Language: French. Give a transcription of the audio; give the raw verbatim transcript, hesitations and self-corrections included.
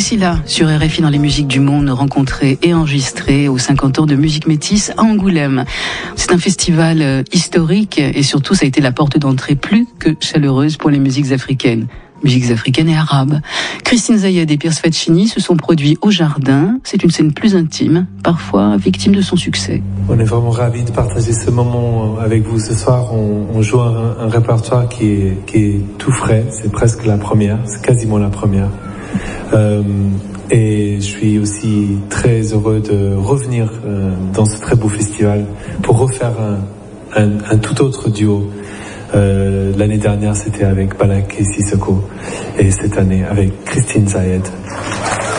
d'ici là, sur R F I dans les musiques du monde, rencontrées et enregistrées aux cinquante ans de musique métisse à Angoulême. C'est un festival historique et surtout ça a été la porte d'entrée plus que chaleureuse pour les musiques africaines. Musiques africaines et arabes. Christine Zayed et Pierce Faccini se sont produits au jardin. C'est une scène plus intime, parfois victime de son succès. On est vraiment ravis de partager ce moment avec vous ce soir. On, on joue un, un répertoire qui est, qui est tout frais. C'est presque la première, c'est quasiment la première. Euh, et je suis aussi très heureux de revenir euh, dans ce très beau festival pour refaire un, un, un tout autre duo. Euh, l'année dernière, c'était avec Balak et Sissoko, et cette année avec Christine Zayed.